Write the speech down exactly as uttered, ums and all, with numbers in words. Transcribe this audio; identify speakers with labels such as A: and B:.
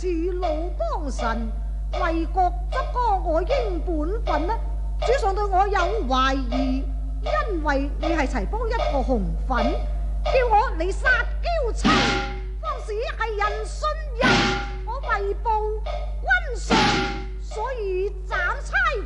A: 似老幫臣，為國執歌，我應本分呢？主上對我有懷疑，因為你係齊幫一個紅粉，叫我你殺嬌妻，方使係人信任我為報君上，所以斬差